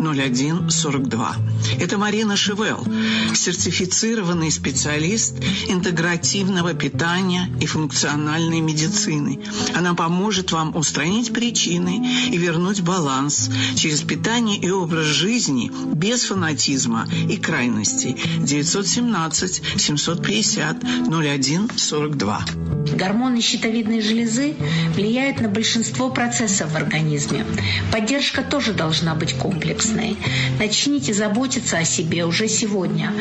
0142. Это Марина Шевел, сертифицированный специалист интегративного питания и функциональной медицины. Она поможет вам устранить причины и вернуть баланс через питание и образ жизни без фанатизма и крайностей. 917-750-0142. Гормоны щитовидной железы влияют на большинство процессов в организме. Поддержка тоже должна быть комплексной. Начните заботиться о себе уже сегодня.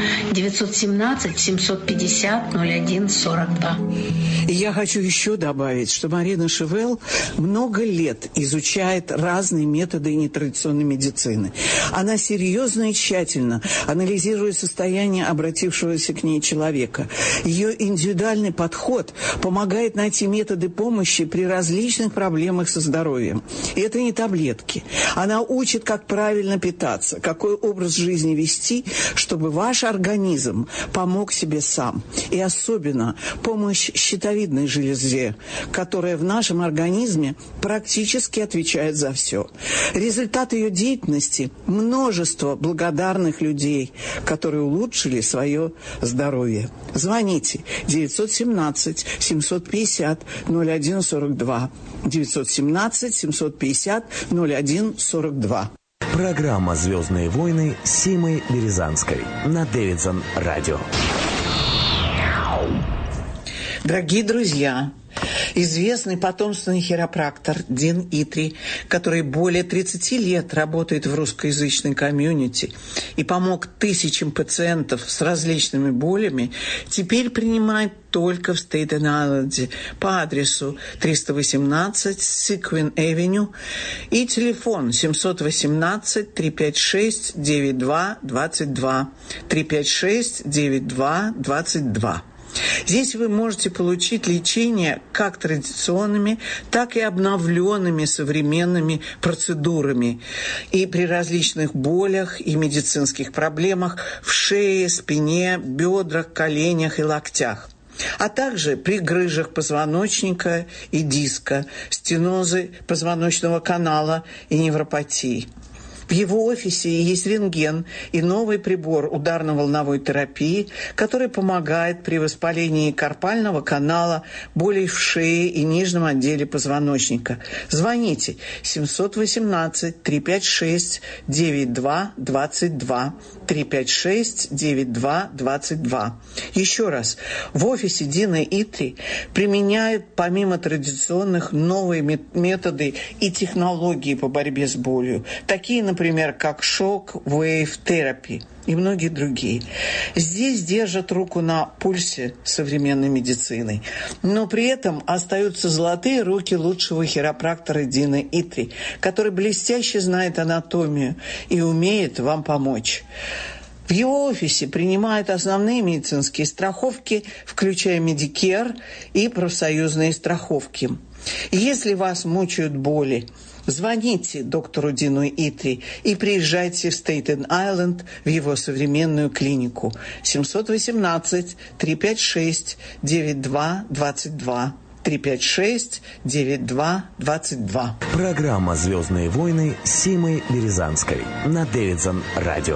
917-750-0142. И я хочу еще добавить, что Марина Шевел много лет изучает разные методы нетрадиционной медицины. Она серьезно и тщательно анализирует состояние обратившегося к ней человека. Ее индивидуальный подход помогает найти методы помощи при различных проблемах со здоровьем. И это не таблетки. Она учит, как правильно питаться, какой образ жизни вести, чтобы ваш организм помог себе сам. И особенно помощь щитовидной железе, которая в нашем организме практически отвечает за все. Результат ее деятельности – множество благодарных людей, которые улучшили свое здоровье. Звоните 917-750-0142. 917-750-0142. Программа «Звездные войны» с Симой Березанской на Дэвидсон Радио. Дорогие друзья, известный потомственный хиропрактор Дин Итри, который более 30 лет работает в русскоязычной комьюнити и помог тысячам пациентов с различными болями, теперь принимает только в Стейтен-Айленде по адресу 318 Сиквин Эвеню и телефон 718-356-9222, 356-9222. Здесь вы можете получить лечение как традиционными, так и обновленными современными процедурами. И при различных болях и медицинских проблемах в шее, спине, бедрах, коленях и локтях. А также при грыжах позвоночника и диска, стенозы позвоночного канала и невропатии. В его офисе есть рентген и новый прибор ударно-волновой терапии, который помогает при воспалении карпального канала, болей в шее и нижнем отделе позвоночника. Звоните 718-356-9222, 356-9222. Еще раз, в офисе Дина Итри применяют помимо традиционных новые методы и технологии по борьбе с болью, такие, например, как шок-вейв-терапия и многие другие. Здесь держат руку на пульсе современной медицины, но при этом остаются золотые руки лучшего хиропрактора Дина Итри, который блестяще знает анатомию и умеет вам помочь. В его офисе принимают основные медицинские страховки, включая Medicare и профсоюзные страховки. Если вас мучают боли, звоните доктору Дину Итри и приезжайте в Стейтен-Айленд в его современную клинику 718-356-9222. 356-9222. Программа «Звездные войны» с Симой Березанской на Дэвидсон Радио.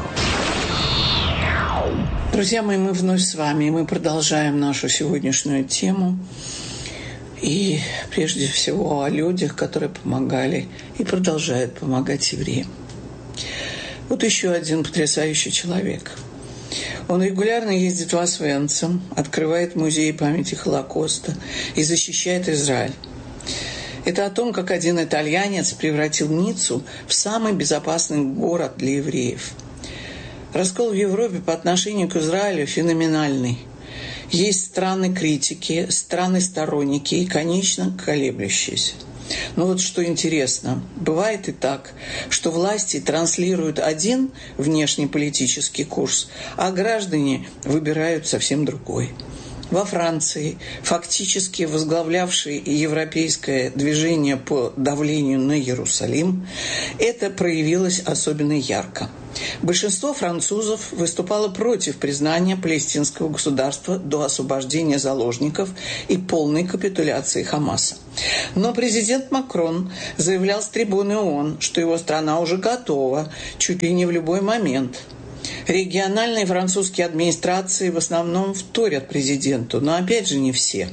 Друзья мои, мы вновь с вами, и мы продолжаем нашу сегодняшнюю тему. И прежде всего о людях, которые помогали и продолжают помогать евреям. Вот еще один потрясающий человек. Он регулярно ездит в Освенцим, открывает музей памяти Холокоста и защищает Израиль. Это о том, как один итальянец превратил Ниццу в самый безопасный город для евреев. Раскол в Европе по отношению к Израилю феноменальный. Есть страны-критики, страны-сторонники и, конечно, колеблющиеся. Но вот что интересно, бывает и так, что власти транслируют один внешнеполитический курс, а граждане выбирают совсем другой. Во Франции, фактически возглавлявшей европейское движение по давлению на Иерусалим, это проявилось особенно ярко. Большинство французов выступало против признания палестинского государства до освобождения заложников и полной капитуляции Хамаса. Но президент Макрон заявлял с трибуны ООН, что его страна уже готова чуть ли не в любой момент. Региональные французские администрации в основном вторят президенту, но опять же не все.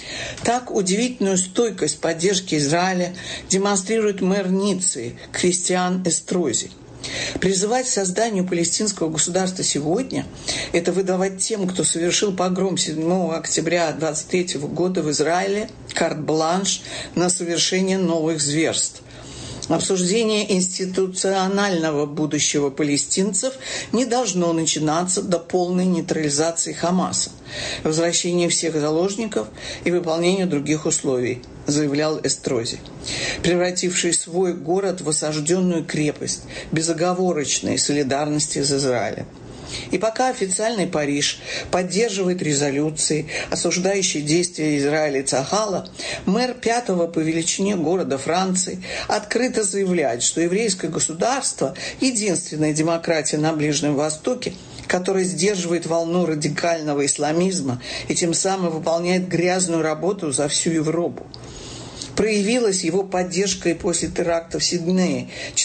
Так удивительную стойкость поддержки Израиля демонстрирует мэр Ниццы Кристиан Эстрози. Призывать к созданию палестинского государства сегодня – это выдавать тем, кто совершил погром 7 октября 23 года в Израиле, карт-бланш на совершение новых зверств. Обсуждение институционального будущего палестинцев не должно начинаться до полной нейтрализации Хамаса, возвращения всех заложников и выполнения других условий, заявлял Эстрози, превративший свой город в осажденную крепость безоговорочной солидарности с Израилем. И пока официальный Париж поддерживает резолюции, осуждающие действия Израиля и Цахала, мэр 5-го по величине города Франции открыто заявляет, что еврейское государство – единственная демократия на Ближнем Востоке, которая сдерживает волну радикального исламизма и тем самым выполняет грязную работу за всю Европу. Проявилась его поддержка и после теракта в Сиднее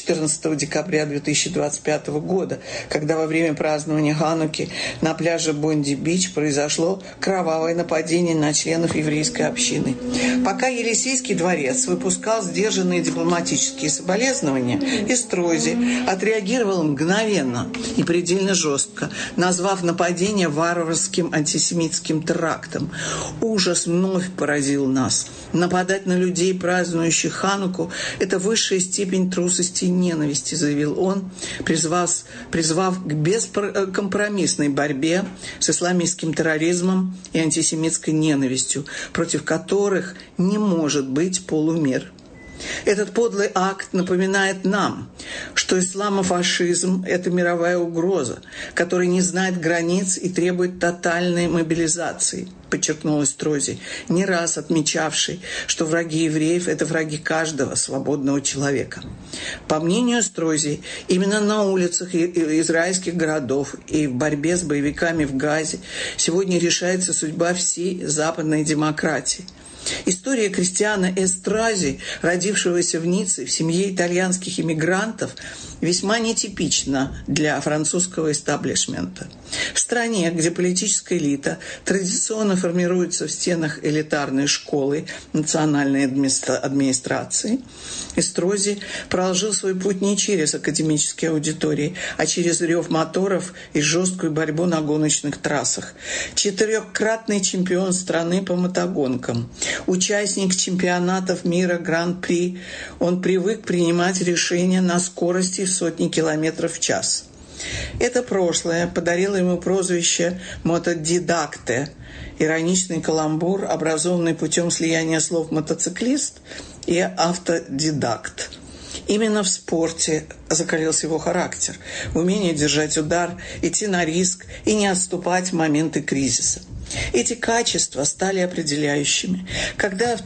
14 декабря 2025 года, когда во время празднования Хануки на пляже Бонди-Бич произошло кровавое нападение на членов еврейской общины. Пока Елисейский дворец выпускал сдержанные дипломатические соболезнования, Эстрози отреагировал мгновенно и предельно жестко, назвав нападение варварским антисемитским терактом. Ужас вновь поразил нас. Нападать на людей, празднующих Хануку, это высшая степень трусости и ненависти, заявил он, призвав к бескомпромиссной борьбе с исламистским терроризмом и антисемитской ненавистью, против которых не может быть полумер. Этот подлый акт напоминает нам, что исламофашизм – это мировая угроза, которая не знает границ и требует тотальной мобилизации, подчеркнул Эстрози, не раз отмечавший, что враги евреев – это враги каждого свободного человека. По мнению Эстрози, именно на улицах израильских городов и в борьбе с боевиками в Газе сегодня решается судьба всей западной демократии. История Кристиана Эстрози, родившегося в Ницце в семье итальянских иммигрантов, весьма нетипична для французского эстаблишмента. В стране, где политическая элита традиционно формируется в стенах элитарной школы национальной администрации, Эстрози проложил свой путь не через академические аудитории, а через рев моторов и жесткую борьбу на гоночных трассах. 4-кратный чемпион страны по мотогонкам, участник чемпионатов мира Гран-при, он привык принимать решения на скорости в сотни километров в час. Это прошлое подарило ему прозвище «мотодидакте», ироничный каламбур, образованный путем слияния слов «мотоциклист» и «автодидакт». Именно в спорте закалился его характер, умение держать удар, идти на риск и не отступать в моменты кризиса. Эти качества стали определяющими, когда в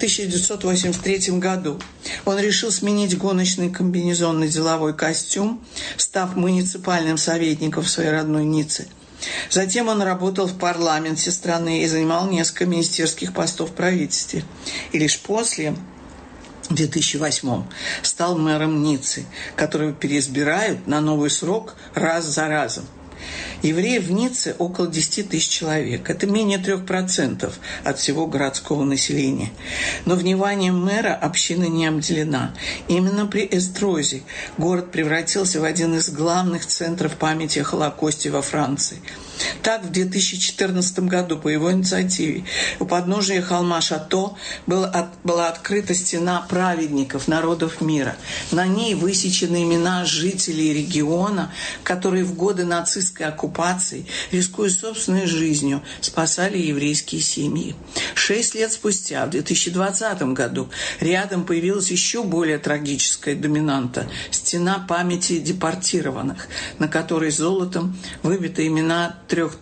1983 году он решил сменить гоночный комбинезон на деловой костюм, став муниципальным советником в своей родной Ницце. Затем он работал в парламенте страны и занимал несколько министерских постов в правительстве. И лишь после, в 2008 стал мэром Ниццы, которого переизбирают на новый срок раз за разом. Евреев в Ницце около 10 тысяч человек. Это менее 3% от всего городского населения. Но вниманием мэра община не обделена. Именно при Эстрози город превратился в один из главных центров памяти о Холокосте во Франции. Так, в 2014 году по его инициативе у подножия холма Шато была открыта стена праведников народов мира. На ней высечены имена жителей региона, которые в годы нацистской нацистской оккупацией, рискуя собственной жизнью, спасали еврейские семьи. 6 лет спустя, в 2020 году, рядом появилась еще более трагическая доминанта – стена памяти депортированных, на которой золотом выбиты имена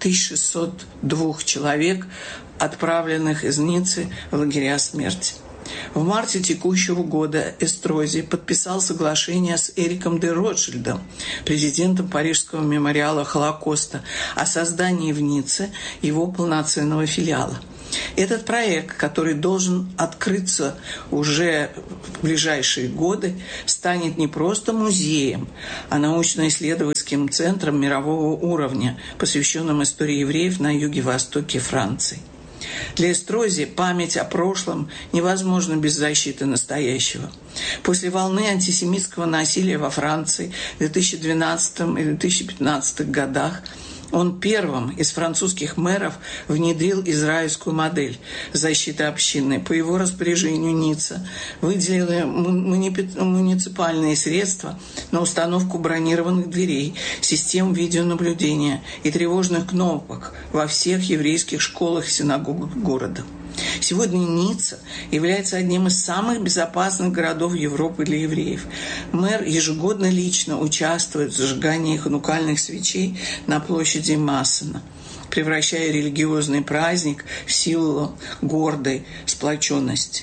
3602 человек, отправленных из Ниццы в лагеря смерти. В марте текущего года Эстрози подписал соглашение с Эриком де Ротшильдом, президентом Парижского мемориала Холокоста, о создании в Ницце его полноценного филиала. Этот проект, который должен открыться уже в ближайшие годы, станет не просто музеем, а научно-исследовательским центром мирового уровня, посвященным истории евреев на юге-востоке Франции. Для Эстрози память о прошлом невозможна без защиты настоящего. После волны антисемитского насилия во Франции в 2012 и 2015 годах он первым из французских мэров внедрил израильскую модель защиты общины. По его распоряжению Ницца выделила муниципальные средства на установку бронированных дверей, систем видеонаблюдения и тревожных кнопок во всех еврейских школах и синагогах города. Сегодня Ницца является одним из самых безопасных городов Европы для евреев. Мэр ежегодно лично участвует в зажигании ханукальных свечей на площади Массена, превращая религиозный праздник в силу гордой сплоченности.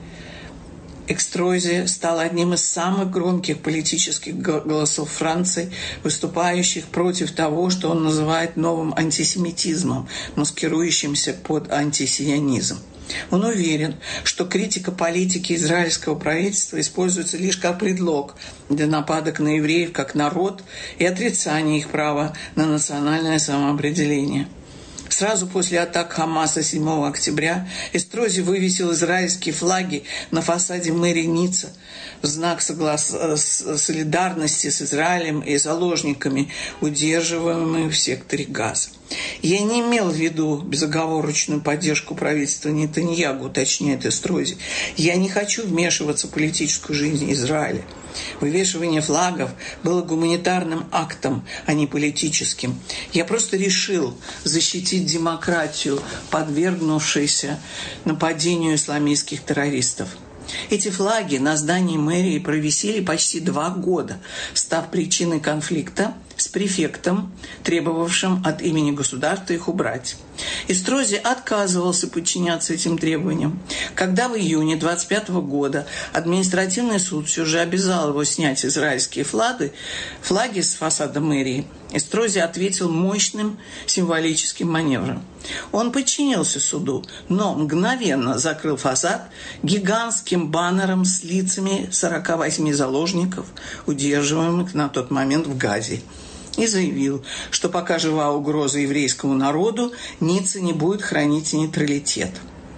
Эстрози стал одним из самых громких политических голосов Франции, выступающих против того, что он называет новым антисемитизмом, маскирующимся под антисионизм. Он уверен, что критика политики израильского правительства используется лишь как предлог для нападок на евреев как народ и отрицания их права на национальное самоопределение. Сразу после атак Хамаса 7 октября Эстрози вывесил израильские флаги на фасаде мэрии Ницца в знак солидарности с Израилем и заложниками, удерживаемыми в секторе Газа. «Я не имел в виду безоговорочную поддержку правительства Нетаньяху», уточняет Эстрози. «Я не хочу вмешиваться в политическую жизнь Израиля. Вывешивание флагов было гуманитарным актом, а не политическим. Я просто решил защитить демократию, подвергнувшейся нападению исламистских террористов». Эти флаги на здании мэрии провисели почти 2 года, став причиной конфликта с префектом, требовавшим от имени государства их убрать. Эстрози отказывался подчиняться этим требованиям. Когда в июне 25 года административный суд все же обязал его снять израильские флаги с фасада мэрии, Эстрози ответил мощным символическим маневром. Он подчинился суду, но мгновенно закрыл фасад гигантским баннером с лицами 48 заложников, удерживаемых на тот момент в Газе, и заявил, что пока жива угроза еврейскому народу, Ницца не будет хранить нейтралитет.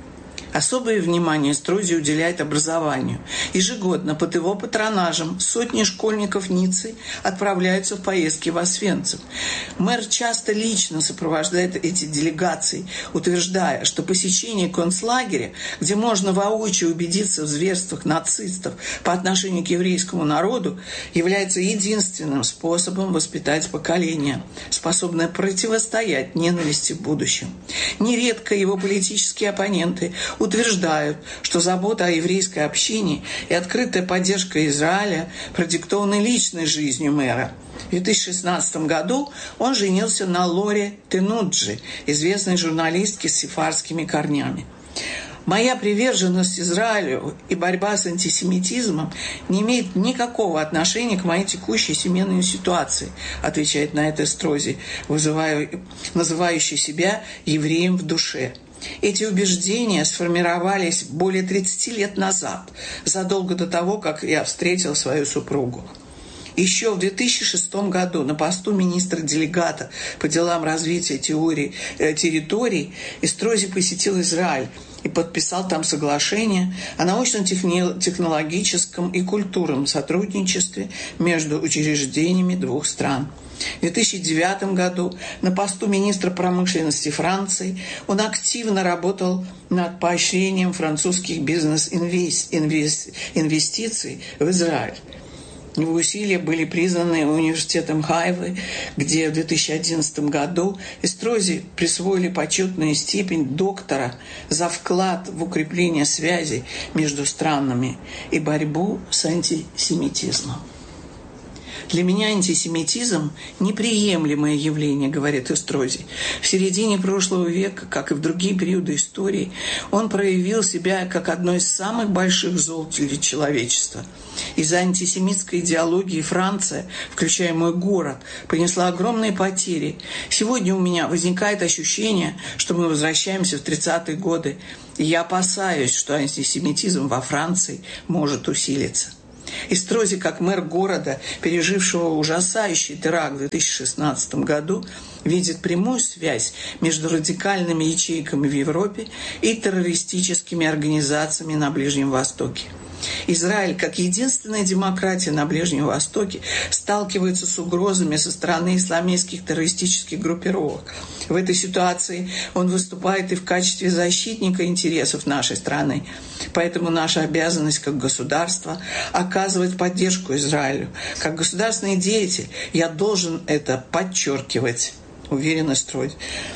Особое внимание Эстрози уделяет образованию. Ежегодно под его патронажем сотни школьников Ниццы отправляются в поездки в Освенцим. Мэр часто лично сопровождает эти делегации, утверждая, что посещение концлагеря, где можно воочию убедиться в зверствах нацистов по отношению к еврейскому народу, является единственным способом воспитать поколение, способное противостоять ненависти в будущем. Нередко его политические оппоненты утверждают, что забота о еврейской общине и открытая поддержка Израиля продиктованы личной жизнью мэра. В 2016 году он женился на Лоре Тенуджи, известной журналистке с сефардскими корнями. «Моя приверженность Израилю и борьба с антисемитизмом не имеет никакого отношения к моей текущей семейной ситуации», отвечает на это Эстрози, называющий себя евреем в душе. Эти убеждения сформировались более 30 лет назад, задолго до того, как я встретил свою супругу. Еще в 2006 году на посту министра-делегата по делам развития территорий Эстрози посетил Израиль и подписал там соглашение о научно-технологическом и культурном сотрудничестве между учреждениями 2 стран. В 2009 году на посту министра промышленности Франции он активно работал над поощрением французских бизнес-инвестиций в Израиль. Его усилия были признаны университетом Хайвы, где в 2011 году Эстрози присвоили почетную степень доктора за вклад в укрепление связей между странами и борьбу с антисемитизмом. «Для меня антисемитизм – неприемлемое явление», – говорит Эстрози. В середине прошлого века, как и в другие периоды истории, он проявил себя как одно из самых больших зол для человечества. Из-за антисемитской идеологии Франция, включая мой город, понесла огромные потери. Сегодня у меня возникает ощущение, что мы возвращаемся в 30-е годы, и я опасаюсь, что антисемитизм во Франции может усилиться. Эстрози, как мэр города, пережившего ужасающий теракт в 2016 году, видит прямую связь между радикальными ячейками в Европе и террористическими организациями на Ближнем Востоке. Израиль, как единственная демократия на Ближнем Востоке, сталкивается с угрозами со стороны исламистских террористических группировок. В этой ситуации он выступает и в качестве защитника интересов нашей страны. Поэтому наша обязанность как государства оказывать поддержку Израилю. Как государственный деятель я должен это подчеркивать, уверенно строить.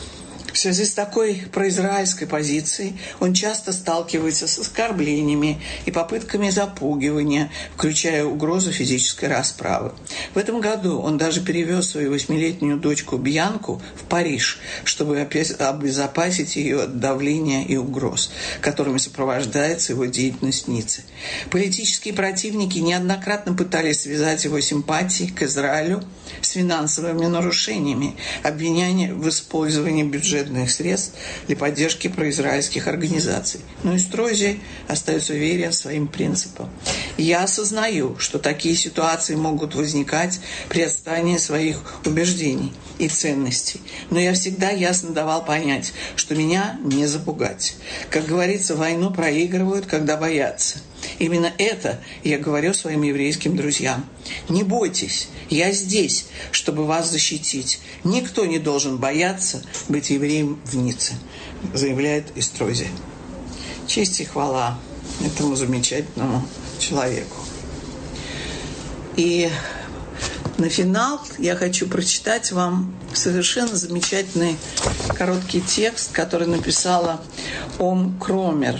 В связи с такой произраильской позицией он часто сталкивается с оскорблениями и попытками запугивания, включая угрозу физической расправы. В этом году он даже перевез свою 8-летнюю дочку Бьянку в Париж, чтобы обезопасить ее от давления и угроз, которыми сопровождается его деятельность в Ницце. Политические противники неоднократно пытались связать его симпатии к Израилю с финансовыми нарушениями, обвиняя в использовании бюджетных средств для поддержки произраильских организаций. Но Эстрози остается уверен своим принципам. Я осознаю, что такие ситуации могут возникать при отстаивании своих убеждений и ценностей. Но я всегда ясно давал понять, что меня не запугать. Как говорится, войну проигрывают, когда боятся. Именно это я говорю своим еврейским друзьям. Не бойтесь, я здесь, чтобы вас защитить. Никто не должен бояться быть евреем в Ницце, заявляет Эстрози. Честь и хвала этому замечательному человеку. И на финал я хочу прочитать вам совершенно замечательный короткий текст, который написала Ом Кромер.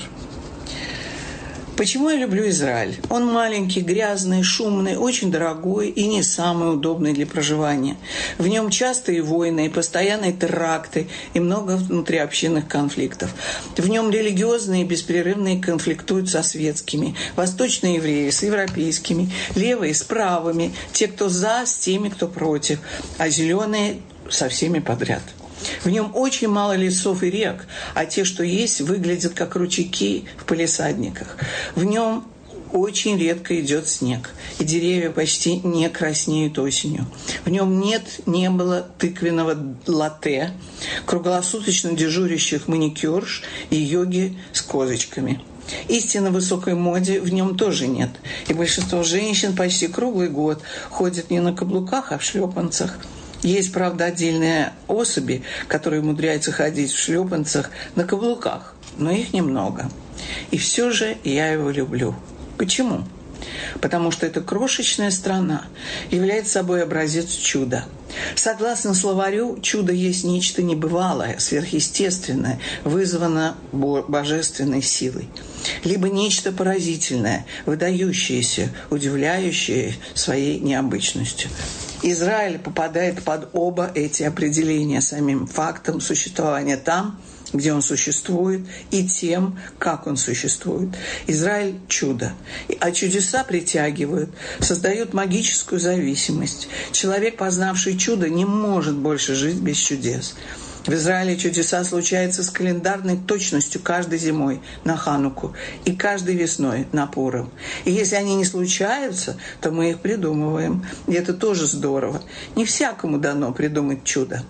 Почему я люблю Израиль? Он маленький, грязный, шумный, очень дорогой и не самый удобный для проживания. В нем частые войны и постоянные теракты и много внутриобщинных конфликтов. В нем религиозные беспрерывные конфликтуют со светскими, восточные евреи с европейскими, левые с правыми, те, кто за, с теми, кто против, а зеленые со всеми подряд. В нем очень мало лесов и рек, а те, что есть, выглядят как ручейки в палисадниках. В нем очень редко идет снег, и деревья почти не краснеют осенью. В нем не было тыквенного латте, круглосуточно дежурящих маникюрш и йоги с козочками. Истинно высокой моде в нем тоже нет, и большинство женщин почти круглый год ходят не на каблуках, а в шлепанцах. Есть, правда, отдельные особи, которые умудряются ходить в шлепанцах на каблуках, но их немного. И все же я его люблю. Почему? Потому что эта крошечная страна является собой образец чуда. Согласно словарю, чудо есть нечто небывалое, сверхъестественное, вызвано божественной силой. Либо нечто поразительное, выдающееся, удивляющее своей необычностью. Израиль попадает под оба эти определения самим фактом существования там, где он существует, и тем, как он существует. Израиль – чудо. А чудеса притягивают, создают магическую зависимость. Человек, познавший чудо, не может больше жить без чудес. В Израиле чудеса случаются с календарной точностью каждой зимой на Хануку и каждой весной на Пурим. И если они не случаются, то мы их придумываем. И это тоже здорово. Не всякому дано придумать чудо.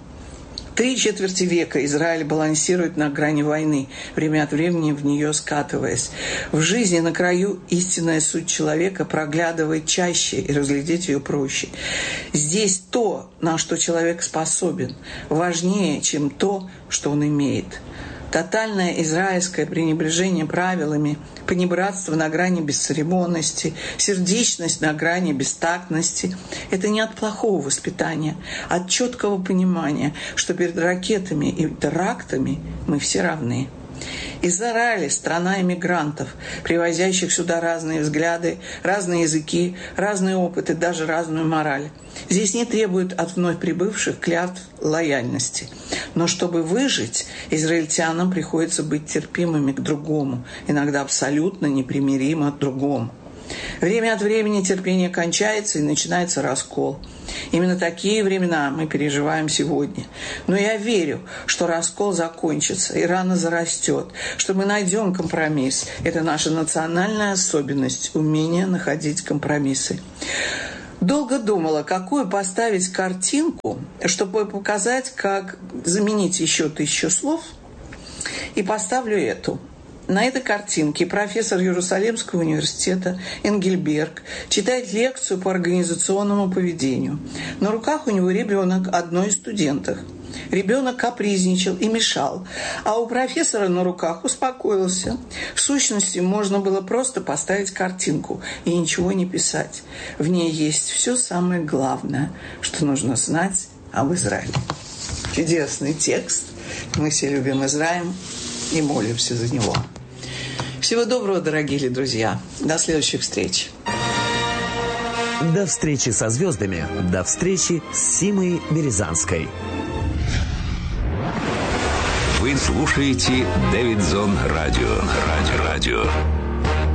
3/4 века Израиль балансирует на грани войны, время от времени в нее скатываясь. В жизни на краю истинная суть человека проглядывает чаще, и разглядеть ее проще. Здесь то, на что человек способен, важнее, чем то, что он имеет. Тотальное израильское пренебрежение правилами, понебратство на грани бесцеремонности, сердечность на грани бестактности – это не от плохого воспитания, а от четкого понимания, что перед ракетами и терактами мы все равны. Израиль – страна иммигрантов, привозящих сюда разные взгляды, разные языки, разный опыт и даже разную мораль. Здесь не требуют от вновь прибывших клятв лояльности. Но чтобы выжить, израильтянам приходится быть терпимыми к другому, иногда абсолютно непримиримо к другому. Время от времени терпение кончается и начинается раскол. Именно такие времена мы переживаем сегодня. Но я верю, что раскол закончится и рано зарастет, что мы найдем компромисс. Это наша национальная особенность – умение находить компромиссы. Долго думала, какую поставить картинку, чтобы показать, как заменить еще 1000 слов, и поставлю эту. На этой картинке профессор Иерусалимского университета Энгельберг читает лекцию по организационному поведению. На руках у него ребенок одной из студенток. Ребенок капризничал и мешал, а у профессора на руках успокоился. В сущности, можно было просто поставить картинку и ничего не писать. В ней есть все самое главное, что нужно знать об Израиле. Чудесный текст. Мы все любим Израиль и молимся за него. Всего доброго, дорогие друзья. До следующих встреч. До встречи со звездами. До встречи с Симой Березанской. Вы слушаете Дэвидсон Радио.